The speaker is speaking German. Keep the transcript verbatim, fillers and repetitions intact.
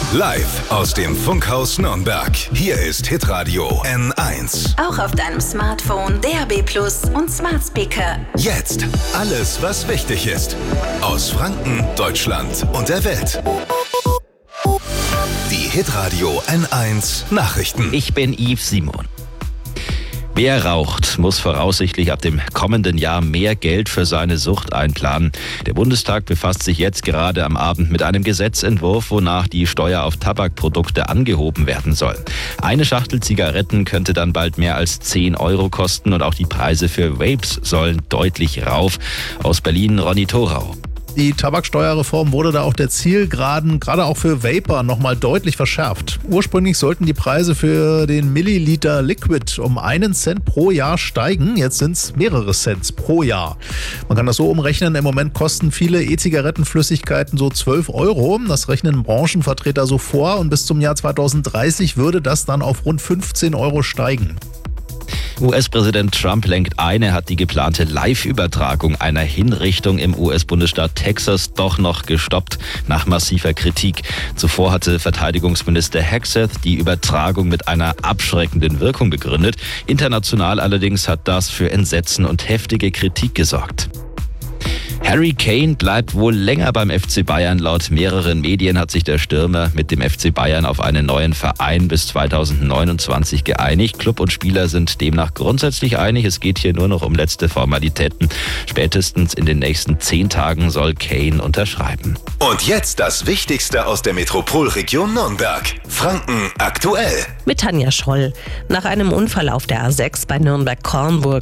Live aus dem Funkhaus Nürnberg. Hier ist Hitradio N eins. Auch auf deinem Smartphone, D A B Plus und Smart Speaker. Jetzt alles, was wichtig ist. Aus Franken, Deutschland und der Welt. Die Hitradio N eins Nachrichten. Ich bin Yves Simon. Wer raucht, muss voraussichtlich ab dem kommenden Jahr mehr Geld für seine Sucht einplanen. Der Bundestag befasst sich jetzt gerade am Abend mit einem Gesetzentwurf, wonach die Steuer auf Tabakprodukte angehoben werden soll. Eine Schachtel Zigaretten könnte dann bald mehr als zehn Euro kosten und auch die Preise für Vapes sollen deutlich rauf. Aus Berlin Ronny Thorau. Die Tabaksteuerreform wurde da auch der Zielgeraden, gerade auch für Vapor, nochmal deutlich verschärft. Ursprünglich sollten die Preise für den Milliliter Liquid um einen Cent pro Jahr steigen. Jetzt sind es mehrere Cents pro Jahr. Man kann das so umrechnen. Im Moment kosten viele E-Zigarettenflüssigkeiten so zwölf Euro. Das rechnen Branchenvertreter so vor. Und bis zum Jahr zweitausenddreißig würde das dann auf rund fünfzehn Euro steigen. U S-Präsident Trump lenkt ein, er hat die geplante Live-Übertragung einer Hinrichtung im U S-Bundesstaat Texas doch noch gestoppt, nach massiver Kritik. Zuvor hatte Verteidigungsminister Hegseth die Übertragung mit einer abschreckenden Wirkung begründet. International allerdings hat das für Entsetzen und heftige Kritik gesorgt. Harry Kane bleibt wohl länger beim F C Bayern. Laut mehreren Medien hat sich der Stürmer mit dem F C Bayern auf einen neuen Verein bis zweitausendneunundzwanzig geeinigt. Club und Spieler sind demnach grundsätzlich einig. Es geht hier nur noch um letzte Formalitäten. Spätestens in den nächsten zehn Tagen soll Kane unterschreiben. Und jetzt das Wichtigste aus der Metropolregion Nürnberg. Franken aktuell. Mit Tanja Scholl. Nach einem Unfall auf der A sechs bei Nürnberg-Kornburg